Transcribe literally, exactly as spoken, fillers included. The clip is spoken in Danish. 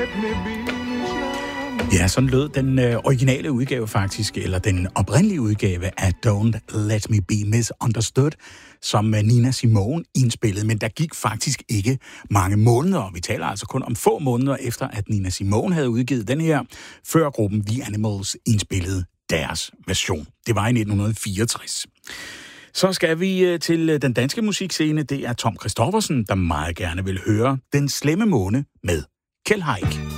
let me be misunderstood. Ja, sådan lød den øh, originale udgave faktisk, eller den oprindelige udgave af Don't Let Me Be Misunderstood, som øh, Nina Simone indspillede, men der gik faktisk ikke mange måneder. Vi taler altså kun om få måneder efter, at Nina Simone havde udgivet den her, før gruppen The Animals indspillede deres version. Det var i nitten fireogtres. Så skal vi til den danske musikscene. Det er Tom Kristoffersen, der meget gerne vil høre Den slemme måne med Kjeld Haik.